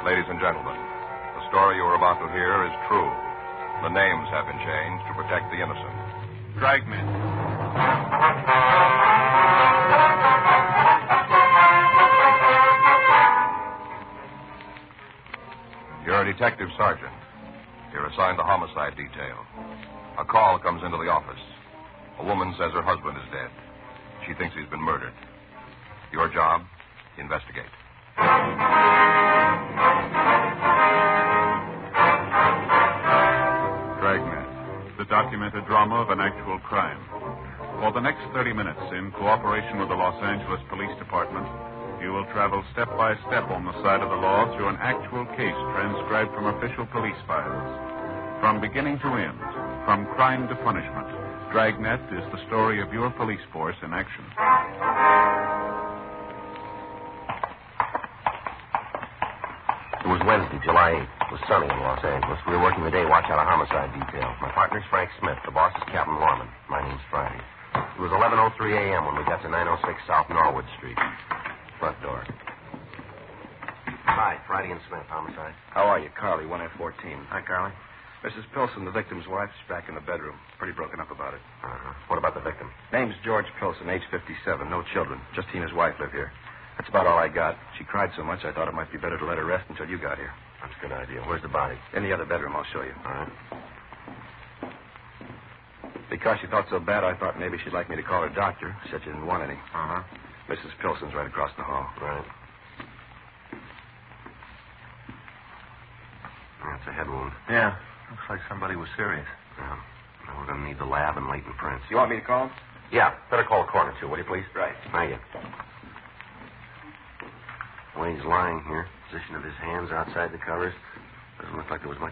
Ladies and gentlemen, the story you are about to hear is true. The names have been changed to protect the innocent. Dragnet. You're a detective sergeant. You're assigned the homicide detail. A call comes into the office. A woman says her husband is dead. She thinks he's been murdered. Your job, investigate. Dragnet, the documented drama of an actual crime. For the next 30 minutes, in cooperation with the Los Angeles Police Department, you will travel step by step on the side of the law through an actual case transcribed from official police files. From beginning to end, from crime to punishment, Dragnet is the story of your police force in action. It was Wednesday, July 8th. It was sunny in Los Angeles. We were working the day watch out a homicide detail. My partner's Frank Smith. The boss is Captain Lorman. My name's Friday. It was 11:03 a.m. when we got to 906 South Norwood Street. Front door. Hi, Friday and Smith, homicide. How are you? Carly, 1F14. Hi, Carly. Mrs. Pilson, the victim's wife, is back in the bedroom. Pretty broken up about it. Uh-huh. What about the victim? Name's George Pilson, age 57. No children. Just he and his wife live here. That's about all I got. She cried so much I thought it might be better to let her rest until you got here. That's a good idea. Where's the body? In the other bedroom, I'll show you. All right. Because she felt so bad, I thought maybe she'd like me to call her doctor. Said she didn't want any. Uh-huh. Mrs. Pilson's right across the hall. Right. That's a head wound. Yeah. Looks like somebody was serious. Yeah. Now we're going to need the lab and latent prints. You want me to call him? Yeah. Better call the coroner, too, will you, please? Right. Thank you. The way he's lying here, position of his hands outside the covers, doesn't look like there was much